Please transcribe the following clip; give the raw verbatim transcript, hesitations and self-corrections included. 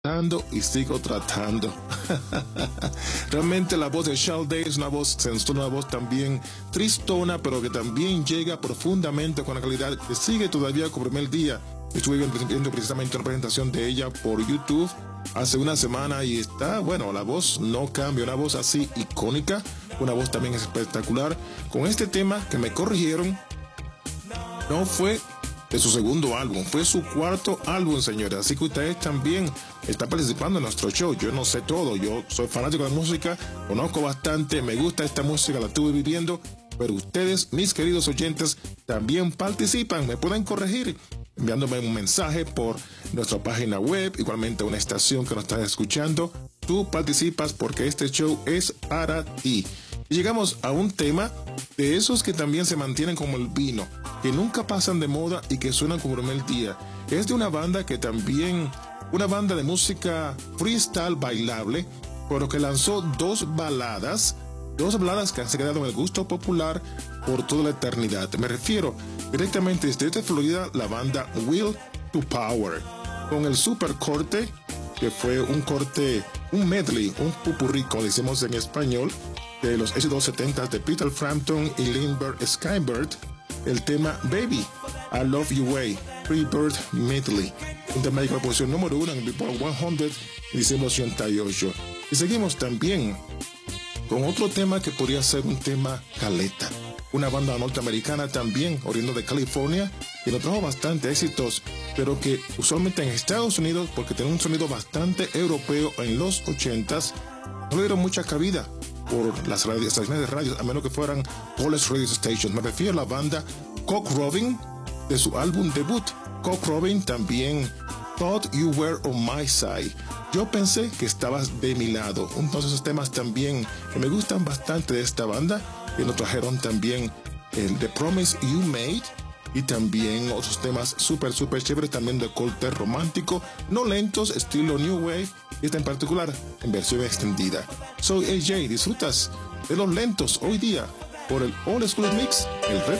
tratando y sigo tratando. Realmente la voz de Sade es una voz sensual, una voz también tristona, pero que también llega profundamente con la calidad que sigue todavía como primer día. Estuve viendo precisamente una presentación de ella por YouTube hace una semana y está, bueno, la voz no cambia, una voz así icónica, una voz también espectacular. Con este tema que me corrigieron, no fue de su segundo álbum, fue su cuarto álbum, señores. Así que ustedes también están participando en nuestro show. Yo no sé todo, yo soy fanático de la música, conozco bastante, me gusta esta música, la estuve viviendo, pero ustedes, mis queridos oyentes, también participan, me pueden corregir enviándome un mensaje por nuestra página web, igualmente una estación que nos está escuchando. Tú participas porque este show es para ti. Y llegamos a un tema de esos que también se mantienen como el vino, que nunca pasan de moda y que suenan como el día. Es de una banda que también, una banda de música freestyle bailable, pero que lanzó dos baladas, dos baladas que han quedado en el gusto popular por toda la eternidad. Me refiero directamente desde Florida, la banda Will to Power, con el super corte, que fue un corte, un medley, un pupurrí, como decimos en español, de los éxitos setenta de Peter Frampton y Lindbergh Skybird, el tema Baby, I Love You Way, Freebird Medley, un tema de la posición número uno en el Billboard cien en diciembre ochenta y ocho. Y seguimos también con otro tema que podría ser un tema caleta, una banda norteamericana también, oriunda de California, que nos trajo bastante éxitos, pero que usualmente en Estados Unidos, porque tiene un sonido bastante europeo en los ochentas, no le dieron mucha cabida por las radio, estaciones de radio, a menos que fueran Police Radio Stations. Me refiero a la banda Cock Robin, de su álbum debut. Cock Robin también Thought You Were On My Side. Yo pensé que estabas de mi lado. Entonces esos temas también que me gustan bastante de esta banda, que nos trajeron también el The Promise You Made y también otros temas súper, súper chéveres también de corte romántico, no lentos, estilo New Wave, y esta en particular en versión extendida. Soy A J, disfrutas de los lentos hoy día por el Old School Mix, el Red